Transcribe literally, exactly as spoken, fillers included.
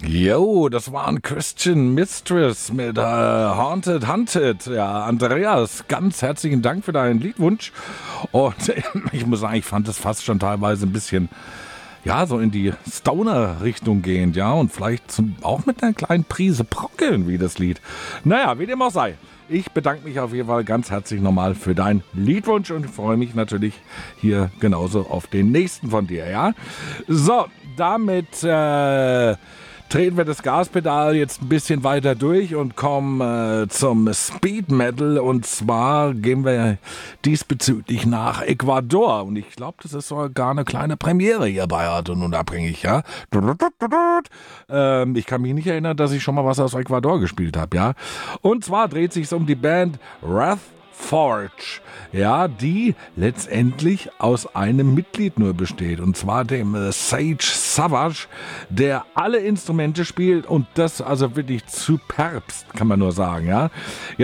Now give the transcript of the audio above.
Jo, das war ein Christian Mistress mit äh, Haunted Hunted. Ja, Andreas, ganz herzlichen Dank für deinen Liedwunsch. Und ich muss sagen, ich fand es fast schon teilweise ein bisschen, ja, so in die Stoner-Richtung gehend, ja. Und vielleicht zum, auch mit einer kleinen Prise Prockeln wie das Lied. Naja, wie dem auch sei. Ich bedanke mich auf jeden Fall ganz herzlich nochmal für deinen Liedwunsch und freue mich natürlich hier genauso auf den nächsten von dir, ja. So, damit äh, treten wir das Gaspedal jetzt ein bisschen weiter durch und kommen äh, zum Speed Metal. Und zwar gehen wir diesbezüglich nach Ecuador. Und ich glaube, das ist sogar eine kleine Premiere hier bei Hart und Unabhängig, ja. Ähm, ich kann mich nicht erinnern, dass ich schon mal was aus Ecuador gespielt habe, ja. Und zwar dreht sich um die Band Wrath Forge, ja, die letztendlich aus einem Mitglied nur besteht, und zwar dem äh, Sage Savage, der alle Instrumente spielt und das also wirklich superbst, kann man nur sagen, ja.